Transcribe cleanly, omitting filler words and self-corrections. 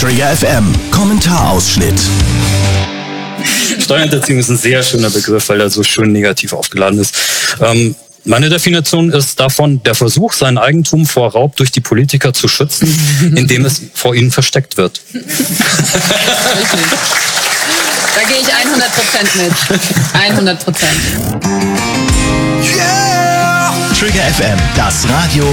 Trigger FM, Kommentarausschnitt. Steuerhinterziehung ist ein sehr schöner Begriff, weil er so schön negativ aufgeladen ist. Meine Definition ist davon der Versuch, sein Eigentum vor Raub durch die Politiker zu schützen, indem es vor ihnen versteckt wird. Da gehe ich 100% mit. 100%. Yeah! Trigger FM, das Radio